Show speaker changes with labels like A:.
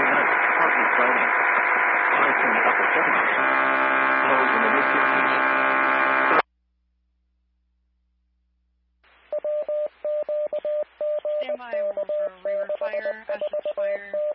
A: minutes, partly cloudy. Highs in the upper 70s. Lows in the mid-50s.
B: Standby over river fire, Essex fire.